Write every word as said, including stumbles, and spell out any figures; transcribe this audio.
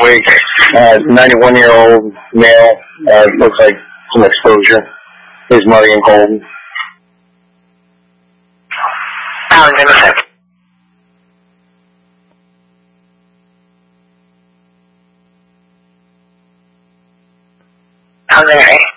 week. Uh, ninety-one-year-old male, uh, looks like some exposure. He's muddy and cold. Alan, give me a sec. Alan,